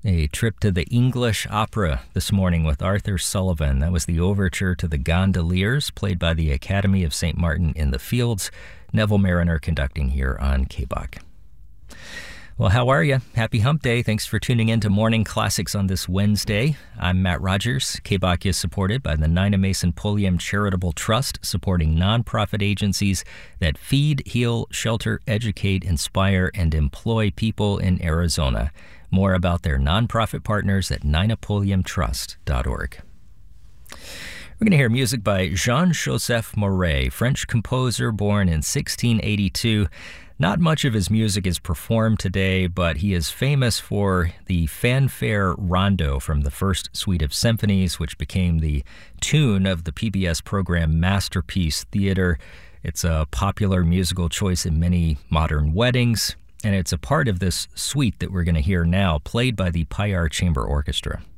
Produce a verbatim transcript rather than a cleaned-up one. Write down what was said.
A trip to the English opera this morning with Arthur Sullivan. That was the overture to the Gondoliers, played by the Academy of Saint Martin in the Fields. Neville Mariner conducting here on K B O C. Well, how are you? Happy Hump Day. Thanks for tuning in to Morning Classics on this Wednesday. I'm Matt Rogers. K B O C is supported by the Nina Mason Pulliam Charitable Trust, supporting nonprofit agencies that feed, heal, shelter, educate, inspire, and employ people in Arizona. More about their nonprofit partners at nina pulliam trust dot org. We're going to hear music by Jean-Joseph Mauret, French composer born in sixteen eighty-two. Not much of his music is performed today, but he is famous for the fanfare rondo from the first suite of symphonies, which became the tune of the P B S program Masterpiece Theater. It's a popular musical choice in many modern weddings, and it's a part of this suite that we're going to hear now, played by the Payar Chamber Orchestra.